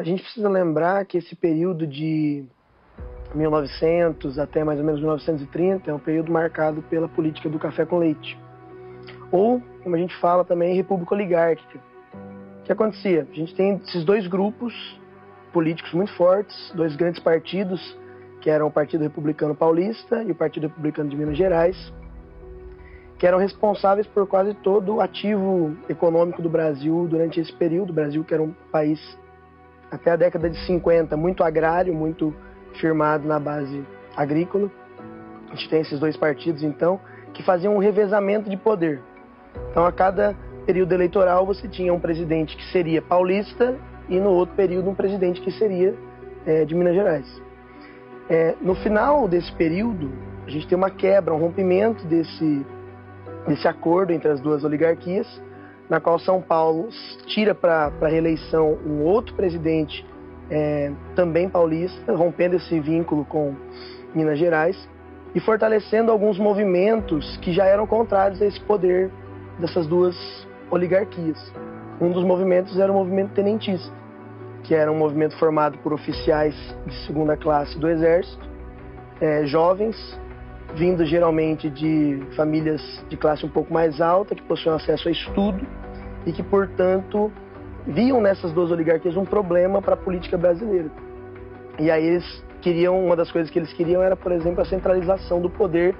A gente precisa lembrar que esse período de 1900 até mais ou menos 1930 é um período marcado pela política do café com leite. Ou, como a gente fala também, república oligárquica. O que acontecia? A gente tem esses dois grupos políticos muito fortes, dois grandes partidos, que eram o Partido Republicano Paulista e o Partido Republicano de Minas Gerais, que eram responsáveis por quase todo o ativo econômico do Brasil durante esse período. O Brasil, que era um país, até a década de 50, muito agrário, muito firmado na base agrícola. A gente tem esses dois partidos, então, que faziam um revezamento de poder. Então, a cada período eleitoral, você tinha um presidente que seria paulista e, no outro período, um presidente que seria de Minas Gerais. No final desse período, a gente tem uma quebra, um rompimento desse acordo entre as duas oligarquias, na qual São Paulo tira para a reeleição um outro presidente também paulista, rompendo esse vínculo com Minas Gerais e fortalecendo alguns movimentos que já eram contrários a esse poder dessas duas oligarquias. Um dos movimentos era o movimento tenentista, que era um movimento formado por oficiais de segunda classe do Exército, jovens, vindos geralmente de famílias de classe um pouco mais alta, que possuíam acesso a estudo e que, portanto, viam nessas duas oligarquias um problema para a política brasileira. E aí eles queriam, uma das coisas que eles queriam era, por exemplo, a centralização do poder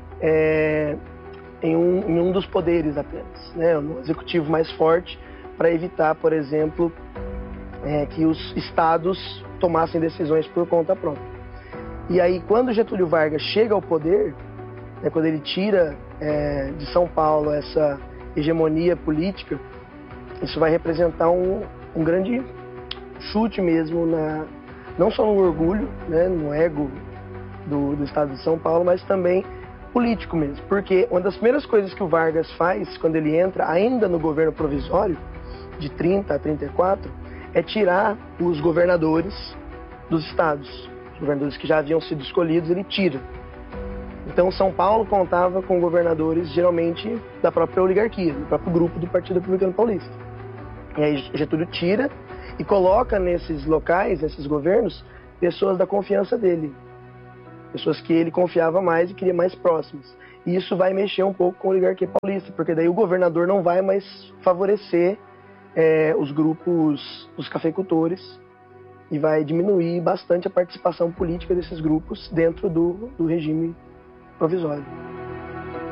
em um dos poderes apenas, né, no executivo mais forte, para evitar, por exemplo, que os estados tomassem decisões por conta própria. E aí, quando Getúlio Vargas chega ao poder, quando ele tira de São Paulo essa hegemonia política, isso vai representar um grande chute mesmo, não só no orgulho, né, no ego do estado de São Paulo, mas também político mesmo. Porque uma das primeiras coisas que o Vargas faz quando ele entra, ainda no governo provisório, de 30 a 34, é tirar os governadores dos estados. Os governadores que já haviam sido escolhidos, ele tira. Então, São Paulo contava com governadores, geralmente, da própria oligarquia, do próprio grupo do Partido Republicano Paulista. E aí Getúlio tira e coloca nesses locais, nesses governos, pessoas da confiança dele. Pessoas que ele confiava mais e queria mais próximas. E isso vai mexer um pouco com a oligarquia paulista, porque daí o governador não vai mais favorecer os grupos dos cafeicultores e vai diminuir bastante a participação política desses grupos dentro do regime provisório.